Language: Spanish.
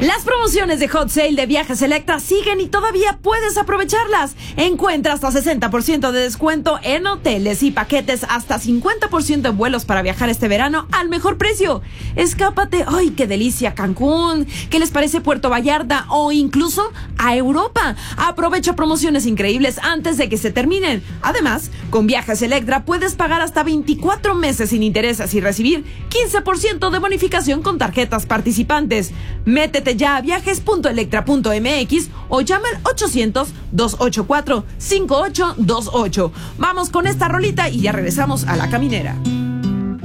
Las promociones de Hot Sale de Viajes Electra siguen y todavía puedes aprovecharlas. Encuentra hasta 60% de descuento en hoteles y paquetes, hasta 50% en vuelos para viajar este verano al mejor precio. Escápate, ¡ay, qué delicia! Cancún, ¿qué les parece Puerto Vallarta o incluso a Europa? Aprovecha promociones increíbles antes de que se terminen. Además, con Viajes Electra puedes pagar hasta 24 meses sin intereses y recibir 15% de bonificación con tarjetas participantes. Métete ya a viajes.electra.mx o llama al 800-284-5828. Vamos con esta rolita y ya regresamos a La Caminera.